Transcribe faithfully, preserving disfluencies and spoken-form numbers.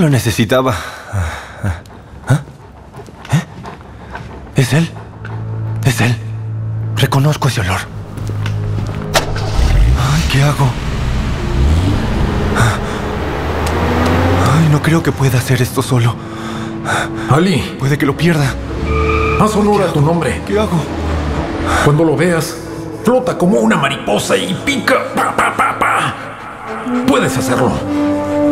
lo necesitaba. ¿Ah? ¿Eh? ¿Es él? Es él. Reconozco ese olor. Ay, ¿qué hago? Ay, no creo que pueda hacer esto solo. Ali, Puede que lo pierda. haz honor a tu nombre. ¿Qué hago? Cuando lo veas, flota como una mariposa y pica. Pa, pa, pa, pa. Puedes hacerlo.